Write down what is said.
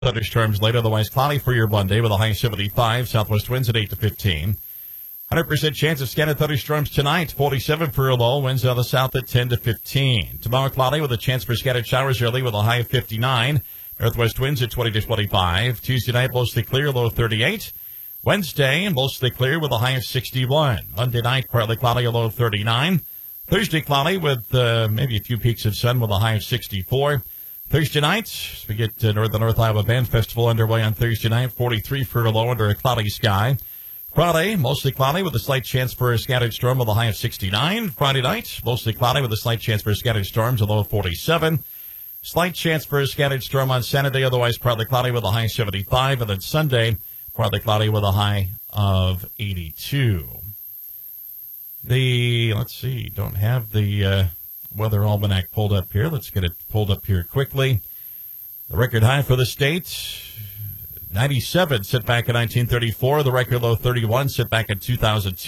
Thunderstorms later, otherwise cloudy for your Monday with a high of 75. Southwest winds at 8 to 15. 100% chance of scattered thunderstorms tonight. 47 for a low. Winds out of the south at 10 to 15. Tomorrow cloudy with a chance for scattered showers early with a high of 59. Northwest winds at 20 to 25. Tuesday night mostly clear, low of 38. Wednesday mostly clear with a high of 61. Monday night partly cloudy, a low of 39. Thursday cloudy with maybe a few peaks of sun with a high of 64. Thursday night, we get the North Iowa Band Festival underway on Thursday night. 43 for a low under a cloudy sky. Friday, mostly cloudy with a slight chance for a scattered storm with a high of 69. Friday night, mostly cloudy with a slight chance for scattered storms, a low of 47. Slight chance for a scattered storm on Saturday, otherwise partly cloudy with a high of 75. And then Sunday, partly cloudy with a high of 82. Don't have the weather almanac pulled up here. Let's get it pulled up here quickly. The record high for the state, 97, set back in 1934. The record low, 31, set back in 2002.